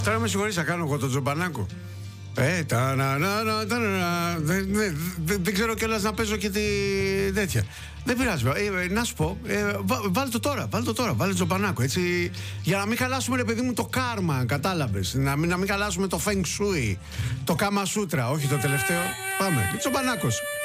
Τώρα με συγχωρείς, θα κάνω εγώ τον Τζομπανάκο. Δεν ξέρω κιόλας να παίζω και τη τέτοια. Δεν πειράζει. Να σου πω, βάλε το τώρα, βάλε Τζομπανάκο. Έτσι, για να μην χαλάσουμε, ρε παιδί μου, το κάρμα. Κατάλαβες. Να μην χαλάσουμε το Feng Shui, το Kama Sutra. Όχι το τελευταίο. Πάμε. Τζομπανάκος.